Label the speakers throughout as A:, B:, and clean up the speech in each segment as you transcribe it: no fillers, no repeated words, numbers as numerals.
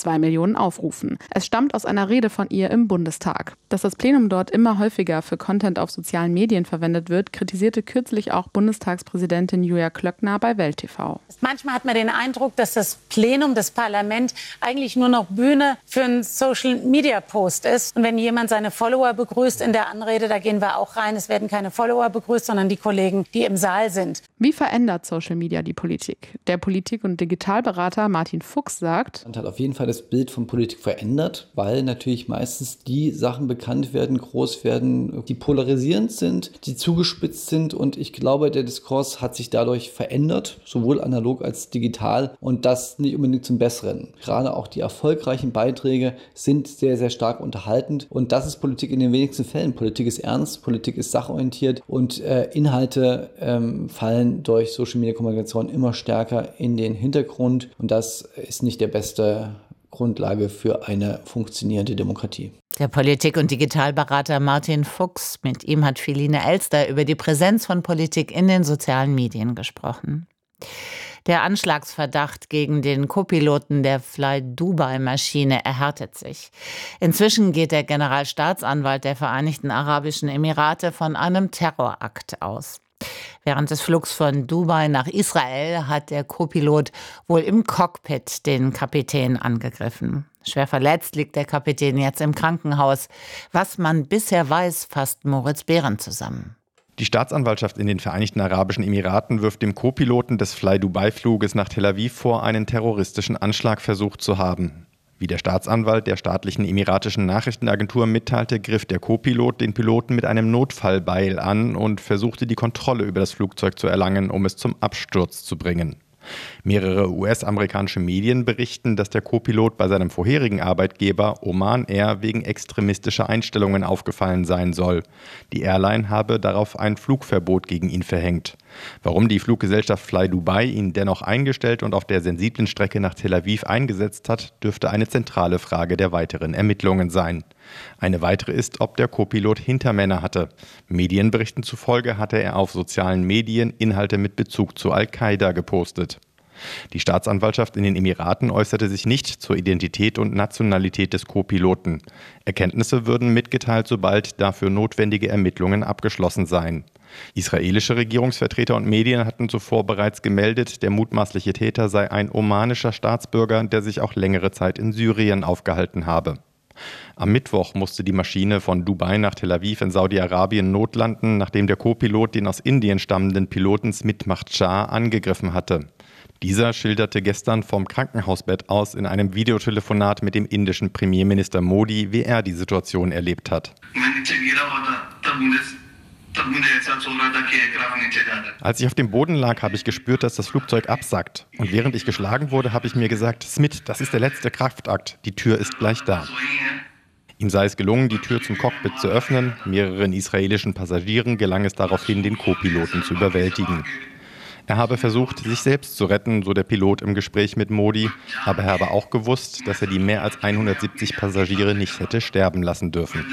A: 2 Millionen Aufrufen. Es stammt aus einer Rede von ihr im Bundestag. Dass das Plenum dort immer häufiger für Content auf sozialen Medien verwendet wird, kritisierte kürzlich auch Bundestagspräsidentin Julia Klöckner bei Welt TV.
B: Manchmal hat man den Eindruck, dass das Plenum, das Parlament, eigentlich nur noch Bühne für einen Social-Media-Post ist. Und wenn jemand seine Follower begrüßt in der Anrede, da gehen wir auch rein. Es werden keine Follower begrüßt, sondern die Kollegen, die im Saal sind.
A: Wie verändert Social Media die Politik? Der Politik- und Digitalberater Martin Fuchs sagt:
C: Man hat auf jeden Fall das Bild von Politik verändert, weil natürlich meistens die Sachen bekannt werden, groß werden, die polarisierend sind, die zugespitzt sind. Und ich glaube, der Diskurs hat sich dadurch verändert, sowohl analog als digital, und das nicht unbedingt zum Besseren. Gerade auch die erfolgreichen Beiträge sind sehr, sehr stark unterhaltend. Und das ist Politik in den wenigsten Fällen. Politik ist ernst, Politik ist sachorientiert und Inhalte fallen durch Social-Media-Kommunikation immer stärker in den Hintergrund. Und das ist nicht der beste Grundlage für eine funktionierende Demokratie.
D: Der Politik- und Digitalberater Martin Fuchs. Mit ihm hat Feline Elster über die Präsenz von Politik in den sozialen Medien gesprochen. Der Anschlagsverdacht gegen den Co-Piloten der Fly-Dubai-Maschine erhärtet sich. Inzwischen geht der Generalstaatsanwalt der Vereinigten Arabischen Emirate von einem Terrorakt aus. Während des Flugs von Dubai nach Israel hat der Co-Pilot wohl im Cockpit den Kapitän angegriffen. Schwer verletzt liegt der Kapitän jetzt im Krankenhaus. Was man bisher weiß, fasst Moritz Behren zusammen.
E: Die Staatsanwaltschaft in den Vereinigten Arabischen Emiraten wirft dem Co-Piloten des Fly-Dubai-Fluges nach Tel Aviv vor, einen terroristischen Anschlag versucht zu haben. Wie der Staatsanwalt der staatlichen emiratischen Nachrichtenagentur mitteilte, griff der Co-Pilot den Piloten mit einem Notfallbeil an und versuchte, die Kontrolle über das Flugzeug zu erlangen, um es zum Absturz zu bringen. Mehrere US-amerikanische Medien berichten, dass der Co-Pilot bei seinem vorherigen Arbeitgeber Oman Air wegen extremistischer Einstellungen aufgefallen sein soll. Die Airline habe darauf ein Flugverbot gegen ihn verhängt. Warum die Fluggesellschaft Fly Dubai ihn dennoch eingestellt und auf der sensiblen Strecke nach Tel Aviv eingesetzt hat, dürfte eine zentrale Frage der weiteren Ermittlungen sein. Eine weitere ist, ob der Co-Pilot Hintermänner hatte. Medienberichten zufolge hatte er auf sozialen Medien Inhalte mit Bezug zu Al-Qaida gepostet. Die Staatsanwaltschaft in den Emiraten äußerte sich nicht zur Identität und Nationalität des Co-Piloten. Erkenntnisse würden mitgeteilt, sobald dafür notwendige Ermittlungen abgeschlossen seien. Israelische Regierungsvertreter und Medien hatten zuvor bereits gemeldet, der mutmaßliche Täter sei ein omanischer Staatsbürger, der sich auch längere Zeit in Syrien aufgehalten habe. Am Mittwoch musste die Maschine von Dubai nach Tel Aviv in Saudi-Arabien notlanden, nachdem der Co-Pilot den aus Indien stammenden Piloten Smit Makhtar angegriffen hatte. Dieser schilderte gestern vom Krankenhausbett aus in einem Videotelefonat mit dem indischen Premierminister Modi, wie er die Situation erlebt hat. Als ich auf dem Boden lag, habe ich gespürt, dass das Flugzeug absackt. Und während ich geschlagen wurde, habe ich mir gesagt, Smit, das ist der letzte Kraftakt, die Tür ist gleich da. Ihm sei es gelungen, die Tür zum Cockpit zu öffnen. Mehreren israelischen Passagieren gelang es daraufhin, den Co-Piloten zu überwältigen. Er habe versucht, sich selbst zu retten, so der Pilot im Gespräch mit Modi, aber er habe auch gewusst, dass er die mehr als 170 Passagiere nicht hätte sterben lassen dürfen.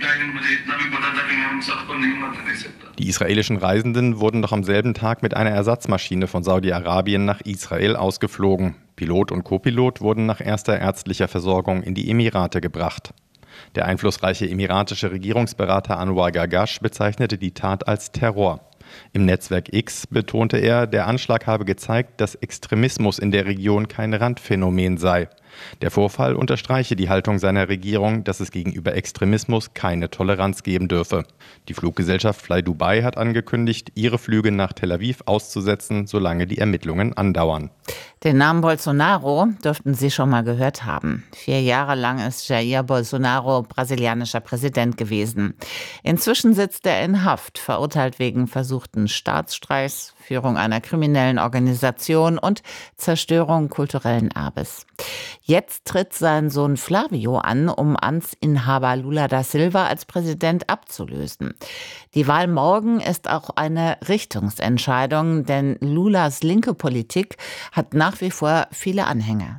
E: Die israelischen Reisenden wurden noch am selben Tag mit einer Ersatzmaschine von Saudi-Arabien nach Israel ausgeflogen. Pilot und Co-Pilot wurden nach erster ärztlicher Versorgung in die Emirate gebracht. Der einflussreiche emiratische Regierungsberater Anwar Gargash bezeichnete die Tat als Terror. Im Netzwerk X betonte er, der Anschlag habe gezeigt, dass Extremismus in der Region kein Randphänomen sei. Der Vorfall unterstreiche die Haltung seiner Regierung, dass es gegenüber Extremismus keine Toleranz geben dürfe. Die Fluggesellschaft Fly Dubai hat angekündigt, ihre Flüge nach Tel Aviv auszusetzen, solange die Ermittlungen andauern.
D: Den Namen Bolsonaro dürften Sie schon mal gehört haben. 4 Jahre lang ist Jair Bolsonaro brasilianischer Präsident gewesen. Inzwischen sitzt er in Haft, verurteilt wegen versuchten Staatsstreichs, Führung einer kriminellen Organisation und Zerstörung kulturellen Erbes. Jetzt tritt sein Sohn Flavio an, um Amtsinhaber Lula da Silva als Präsident abzulösen. Die Wahl morgen ist auch eine Richtungsentscheidung, denn Lulas linke Politik hat nach wie vor viele Anhänger.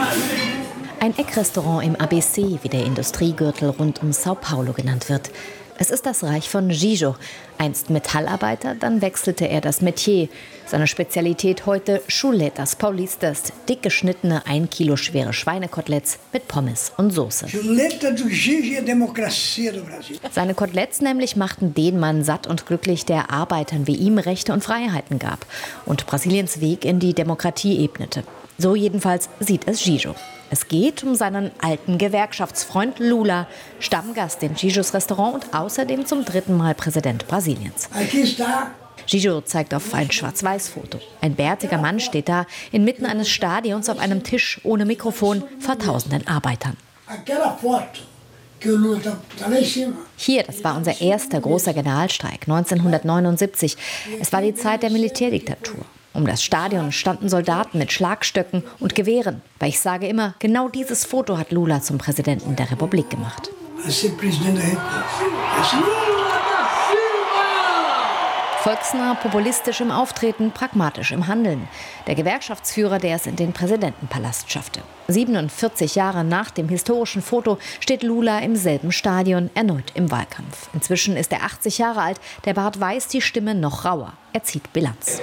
F: Ein Eckrestaurant im ABC, wie der Industriegürtel rund um Sao Paulo genannt wird. Es ist das Reich von Gijo. Einst Metallarbeiter, dann wechselte er das Metier. Seine Spezialität heute Chuletas Paulistas, dick geschnittene 1 Kilo schwere Schweinekoteletts mit Pommes und Soße. Seine Koteletts nämlich machten den Mann satt und glücklich, der Arbeitern wie ihm Rechte und Freiheiten gab und Brasiliens Weg in die Demokratie ebnete. So jedenfalls sieht es Gijo. Es geht um seinen alten Gewerkschaftsfreund Lula, Stammgast in Gijos Restaurant und außerdem zum 3. Mal Präsident Brasiliens. Gijo zeigt auf ein Schwarz-Weiß-Foto. Ein bärtiger Mann steht da, inmitten eines Stadions auf einem Tisch ohne Mikrofon vor tausenden Arbeitern. Hier, das war unser erster großer Generalstreik 1979. Es war die Zeit der Militärdiktatur. Um das Stadion standen Soldaten mit Schlagstöcken und Gewehren. Weil ich sage immer, genau dieses Foto hat Lula zum Präsidenten der Republik gemacht. Volksnah, populistisch im Auftreten, pragmatisch im Handeln. Der Gewerkschaftsführer, der es in den Präsidentenpalast schaffte. 47 Jahre nach dem historischen Foto steht Lula im selben Stadion, erneut im Wahlkampf. Inzwischen ist er 80 Jahre alt, der Bart weiß, die Stimme noch rauer. Er zieht Bilanz.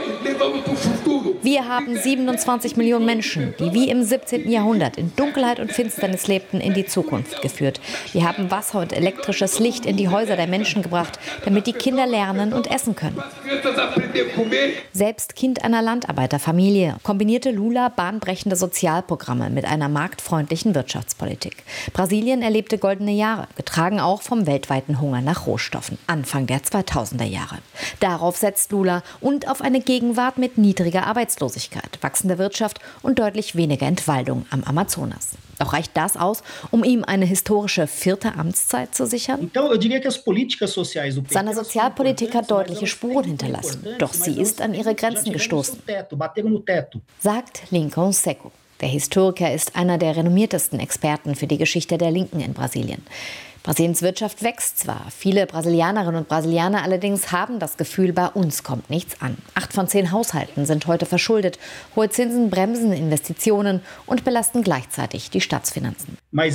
F: Wir haben 27 Millionen Menschen, die wie im 17. Jahrhundert in Dunkelheit und Finsternis lebten, in die Zukunft geführt. Wir haben Wasser und elektrisches Licht in die Häuser der Menschen gebracht, damit die Kinder lernen und essen können. Selbst Kind einer Landarbeiterfamilie kombinierte Lula bahnbrechende Sozialprogramme mit einer marktfreundlichen Wirtschaftspolitik. Brasilien erlebte goldene Jahre, getragen auch vom weltweiten Hunger nach Rohstoffen, Anfang der 2000er Jahre. Darauf setzt Lula und auf eine Gegenwart mit niedriger Arbeitslosigkeit, wachsender Wirtschaft und deutlich weniger Entwaldung am Amazonas. Doch reicht das aus, um ihm eine historische 4. Amtszeit zu sichern? Seine Sozialpolitik hat deutliche Spuren hinterlassen, doch sie ist an ihre Grenzen gestoßen, sagt Lincoln Seco. Der Historiker ist einer der renommiertesten Experten für die Geschichte der Linken in Brasilien. Brasiliens Wirtschaft wächst zwar, viele Brasilianerinnen und Brasilianer allerdings haben das Gefühl, bei uns kommt nichts an. 8 von 10 Haushalten sind heute verschuldet. Hohe Zinsen bremsen Investitionen und belasten gleichzeitig die Staatsfinanzen.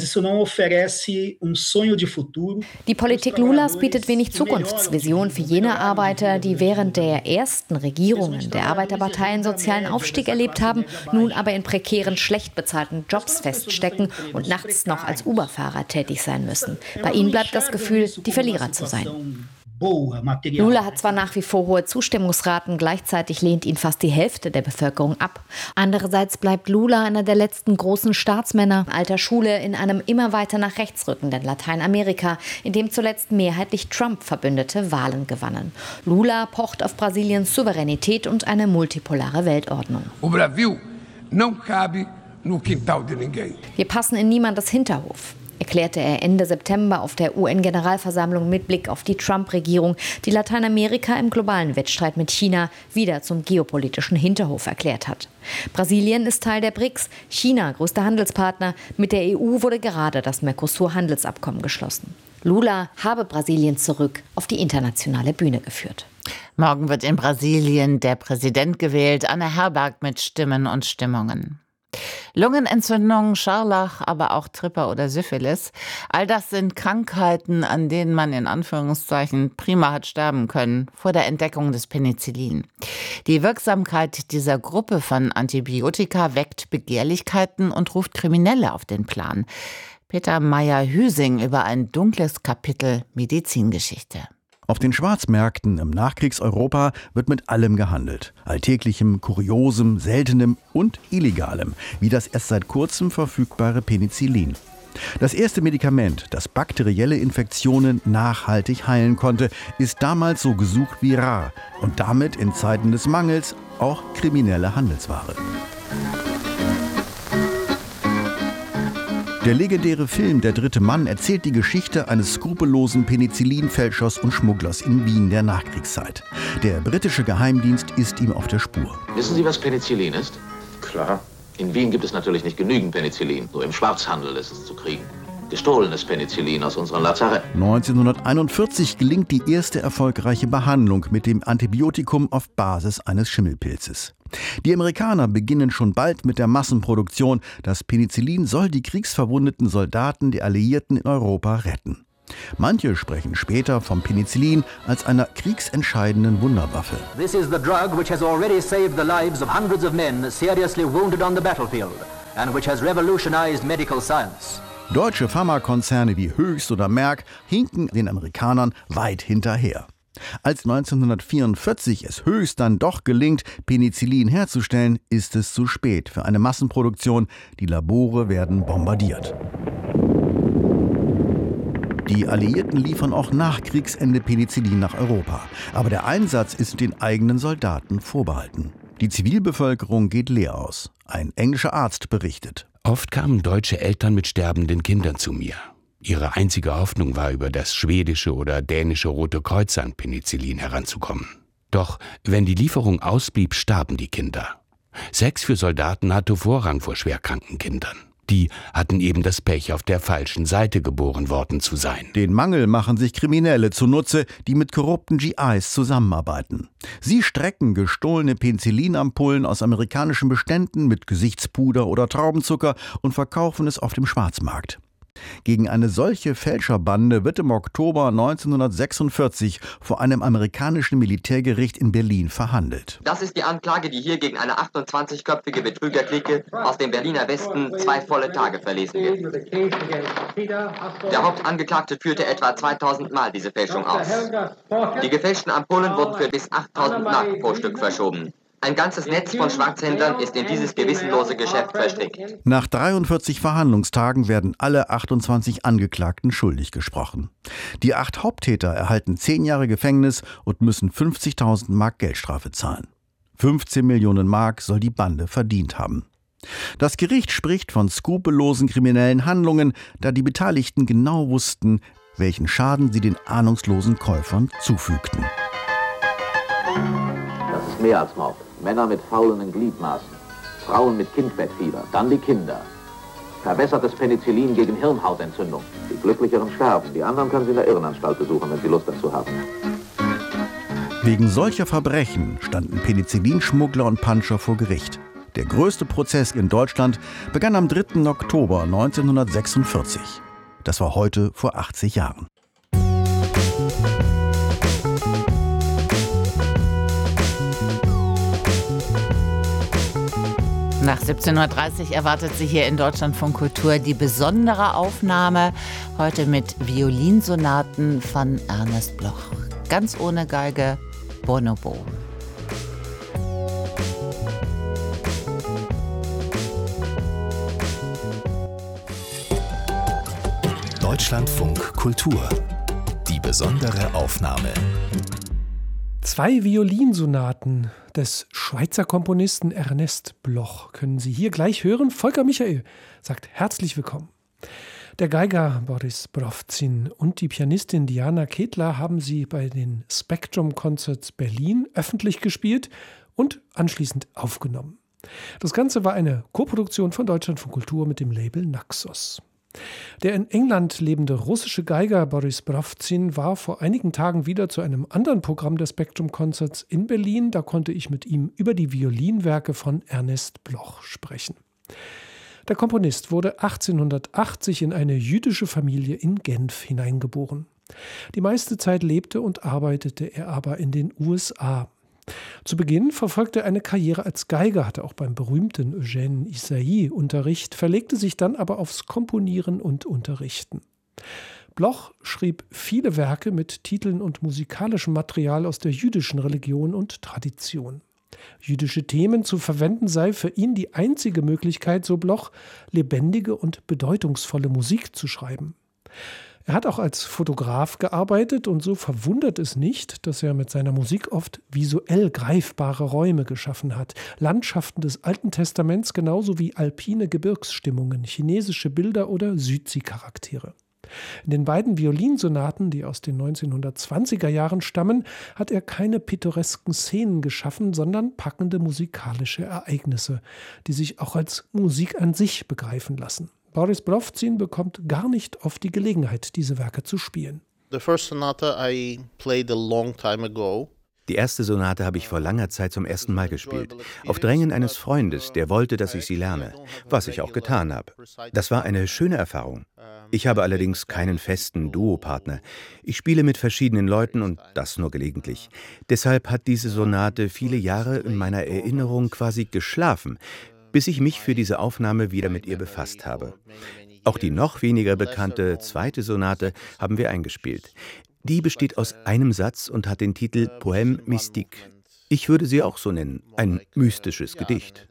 F: Die Politik Lulas bietet wenig Zukunftsvision für jene Arbeiter, die während der ersten Regierungen der Arbeiterpartei einen sozialen Aufstieg erlebt haben, nun aber in prekären, schlecht bezahlten Jobs feststecken und nachts noch als Uber-Fahrer tätig sein müssen. Bei ihnen bleibt das Gefühl, die Verlierer zu sein. Lula hat zwar nach wie vor hohe Zustimmungsraten, gleichzeitig lehnt ihn fast die Hälfte der Bevölkerung ab. Andererseits bleibt Lula einer der letzten großen Staatsmänner alter Schule in einem immer weiter nach rechts rückenden Lateinamerika, in dem zuletzt mehrheitlich Trump-Verbündete Wahlen gewannen. Lula pocht auf Brasiliens Souveränität und eine multipolare Weltordnung. Wir passen in niemandes Hinterhof, erklärte er Ende September auf der UN-Generalversammlung mit Blick auf die Trump-Regierung, die Lateinamerika im globalen Wettstreit mit China wieder zum geopolitischen Hinterhof erklärt hat. Brasilien ist Teil der BRICS, China größter Handelspartner. Mit der EU wurde gerade das Mercosur-Handelsabkommen geschlossen. Lula habe Brasilien zurück auf die internationale Bühne geführt.
D: Morgen wird in Brasilien der Präsident gewählt, Anne Herberg mit Stimmen und Stimmungen. Lungenentzündung, Scharlach, aber auch Tripper oder Syphilis. All das sind Krankheiten, an denen man in Anführungszeichen prima hat sterben können vor der Entdeckung des Penicillin. Die Wirksamkeit dieser Gruppe von Antibiotika weckt Begehrlichkeiten und ruft Kriminelle auf den Plan. Peter Meyer-Hüsing über ein dunkles Kapitel Medizingeschichte.
G: Auf den Schwarzmärkten im Nachkriegseuropa wird mit allem gehandelt. Alltäglichem, Kuriosem, Seltenem und Illegalem, wie das erst seit kurzem verfügbare Penicillin. Das erste Medikament, das bakterielle Infektionen nachhaltig heilen konnte, ist damals so gesucht wie rar und damit in Zeiten des Mangels auch kriminelle Handelsware. Der legendäre Film Der dritte Mann erzählt die Geschichte eines skrupellosen Penicillinfälschers und Schmugglers in Wien der Nachkriegszeit. Der britische Geheimdienst ist ihm auf der Spur.
H: Wissen Sie, was Penicillin ist? Klar. In Wien gibt es natürlich nicht genügend Penicillin. Nur im Schwarzhandel ist es zu kriegen. Gestohlenes Penicillin aus unseren Lazaretten.
G: 1941 gelingt die erste erfolgreiche Behandlung mit dem Antibiotikum auf Basis eines Schimmelpilzes. Die Amerikaner beginnen schon bald mit der Massenproduktion. Das Penicillin soll die kriegsverwundeten Soldaten der Alliierten in Europa retten. Manche sprechen später vom Penicillin als einer kriegsentscheidenden Wunderwaffe.
I: This is the drug which has already saved the lives of hundreds of men seriously wounded on the battlefield and which has revolutionized medical science.
G: Deutsche Pharmakonzerne wie Höchst oder Merck hinken den Amerikanern weit hinterher. Als 1944 es Höchst dann doch gelingt, Penicillin herzustellen, ist es zu spät für eine Massenproduktion. Die Labore werden bombardiert. Die Alliierten liefern auch nach Kriegsende Penicillin nach Europa. Aber der Einsatz ist den eigenen Soldaten vorbehalten. Die Zivilbevölkerung geht leer aus. Ein englischer Arzt berichtet.
J: Oft kamen deutsche Eltern mit sterbenden Kindern zu mir. Ihre einzige Hoffnung war, über das schwedische oder dänische Rote Kreuz an Penicillin heranzukommen. Doch wenn die Lieferung ausblieb, starben die Kinder. Sex für Soldaten hatte Vorrang vor schwerkranken Kindern. Die hatten eben das Pech, auf der falschen Seite geboren worden zu sein.
G: Den Mangel machen sich Kriminelle zunutze, die mit korrupten GIs zusammenarbeiten. Sie strecken gestohlene Penicillinampullen aus amerikanischen Beständen mit Gesichtspuder oder Traubenzucker und verkaufen es auf dem Schwarzmarkt. Gegen eine solche Fälscherbande wird im Oktober 1946 vor einem amerikanischen Militärgericht in Berlin verhandelt.
K: Das ist die Anklage, die hier gegen eine 28-köpfige Betrügerklicke aus dem Berliner Westen 2 volle Tage verlesen wird. Der Hauptangeklagte führte etwa 2000 Mal diese Fälschung aus. Die gefälschten Ampullen wurden für bis 8000 Mark pro Stück verschoben. Ein ganzes Netz von Schwarzhändlern ist in dieses gewissenlose Geschäft verstrickt.
G: Nach 43 Verhandlungstagen werden alle 28 Angeklagten schuldig gesprochen. Die 8 Haupttäter erhalten 10 Jahre Gefängnis und müssen 50.000 Mark Geldstrafe zahlen. 15 Millionen Mark soll die Bande verdient haben. Das Gericht spricht von skrupellosen kriminellen Handlungen, da die Beteiligten genau wussten, welchen Schaden sie den ahnungslosen Käufern zufügten.
H: Das ist mehr als Mord. Männer mit faulenden Gliedmaßen, Frauen mit Kindbettfieber, dann die Kinder. Verbessertes Penicillin gegen Hirnhautentzündung. Die Glücklicheren sterben, die anderen können Sie in der Irrenanstalt besuchen, wenn Sie Lust dazu haben.
G: Wegen solcher Verbrechen standen Penicillinschmuggler und Panscher vor Gericht. Der größte Prozess in Deutschland begann am 3. Oktober 1946. Das war heute vor 80 Jahren.
D: Nach 17.30 Uhr erwartet Sie hier in Deutschlandfunk Kultur die besondere Aufnahme, heute mit Violinsonaten von Ernest Bloch. Ganz ohne Geige, Bonobo.
L: Deutschlandfunk Kultur. Die besondere Aufnahme.
M: 2 Violinsonaten des Schweizer Komponisten Ernest Bloch können Sie hier gleich hören. Volker Michael sagt herzlich willkommen. Der Geiger Boris Brovzin und die Pianistin Diana Ketler haben sie bei den Spectrum Concerts Berlin öffentlich gespielt und anschließend aufgenommen. Das Ganze war eine Koproduktion von Deutschlandfunk Kultur mit dem Label Naxos. Der in England lebende russische Geiger Boris Brovzin war vor einigen Tagen wieder zu einem anderen Programm der Spectrum Concerts in Berlin. Da konnte ich mit ihm über die Violinwerke von Ernest Bloch sprechen. Der Komponist wurde 1880 in eine jüdische Familie in Genf hineingeboren. Die meiste Zeit lebte und arbeitete er aber in den USA. Zu Beginn verfolgte er eine Karriere als Geiger, hatte auch beim berühmten Eugène Ysaÿe Unterricht, verlegte sich dann aber aufs Komponieren und Unterrichten. Bloch schrieb viele Werke mit Titeln und musikalischem Material aus der jüdischen Religion und Tradition. Jüdische Themen zu verwenden sei für ihn die einzige Möglichkeit, so Bloch, lebendige und bedeutungsvolle Musik zu schreiben. Er hat auch als Fotograf gearbeitet und so verwundert es nicht, dass er mit seiner Musik oft visuell greifbare Räume geschaffen hat. Landschaften des Alten Testaments genauso wie alpine Gebirgsstimmungen, chinesische Bilder oder Südsee-Charaktere. In den beiden Violinsonaten, die aus den 1920er Jahren stammen, hat er keine pittoresken Szenen geschaffen, sondern packende musikalische Ereignisse, die sich auch als Musik an sich begreifen lassen. Boris Brovzin bekommt gar nicht oft die Gelegenheit, diese Werke zu spielen.
N: The first sonata I played a long time ago. Die erste Sonate habe ich vor langer Zeit zum ersten Mal gespielt. Auf Drängen eines Freundes, der wollte, dass ich sie lerne. Was ich auch getan habe. Das war eine schöne Erfahrung. Ich habe allerdings keinen festen Duopartner. Ich spiele mit verschiedenen Leuten und das nur gelegentlich. Deshalb hat diese Sonate viele Jahre in meiner Erinnerung quasi geschlafen, bis ich mich für diese Aufnahme wieder mit ihr befasst habe. Auch die noch weniger bekannte zweite Sonate haben wir eingespielt. Die besteht aus einem Satz und hat den Titel Poème mystique. Ich würde sie auch so nennen, ein mystisches Gedicht.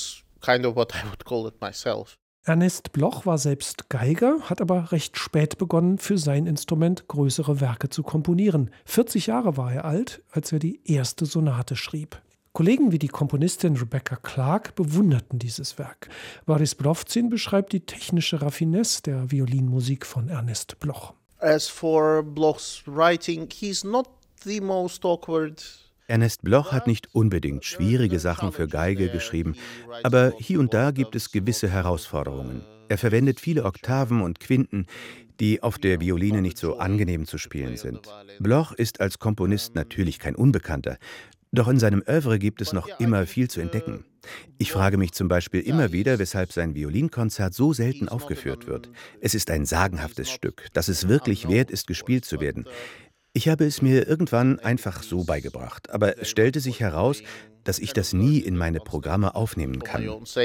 M: Ernest Bloch war selbst Geiger, hat aber recht spät begonnen, für sein Instrument größere Werke zu komponieren. 40 Jahre war er alt, als er die erste Sonate schrieb. Kollegen wie die Komponistin Rebecca Clark bewunderten dieses Werk. Boris Brovzin beschreibt die technische Raffinesse der Violinmusik von Ernest Bloch.
O: As for Bloch's writing, he's not the most awkward.
N: Ernest Bloch hat nicht unbedingt schwierige Sachen für Geige geschrieben, aber hier und da gibt es gewisse Herausforderungen. Er verwendet viele Oktaven und Quinten, die auf der Violine nicht so angenehm zu spielen sind. Bloch ist als Komponist natürlich kein Unbekannter, doch in seinem Œuvre gibt es noch immer viel zu entdecken. Ich frage mich zum Beispiel immer wieder, weshalb sein Violinkonzert so selten aufgeführt wird. Es ist ein sagenhaftes Stück, das es wirklich wert ist, gespielt zu werden. Ich habe es mir irgendwann einfach so beigebracht, aber es stellte sich heraus, dass ich das nie in meine Programme aufnehmen kann.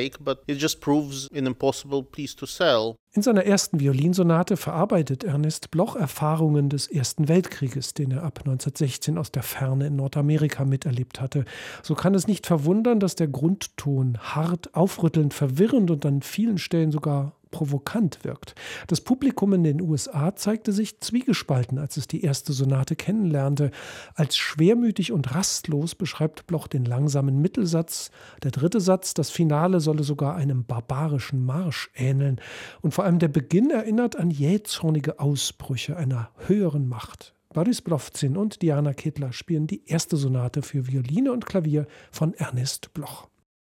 M: In seiner ersten Violinsonate verarbeitet Ernest Bloch Erfahrungen des Ersten Weltkrieges, den er ab 1916 aus der Ferne in Nordamerika miterlebt hatte. So kann es nicht verwundern, dass der Grundton hart, aufrüttelnd, verwirrend und an vielen Stellen sogar provokant wirkt. Das Publikum in den USA zeigte sich zwiegespalten, als es die erste Sonate kennenlernte. Als schwermütig und rastlos beschreibt Bloch den langsamen Mittelsatz. Der dritte Satz, das Finale, solle sogar einem barbarischen Marsch ähneln. Und vor allem der Beginn erinnert an jähzornige Ausbrüche einer höheren Macht. Boris Brovzin und Diana Kedler spielen die erste Sonate für Violine und Klavier von Ernest Bloch.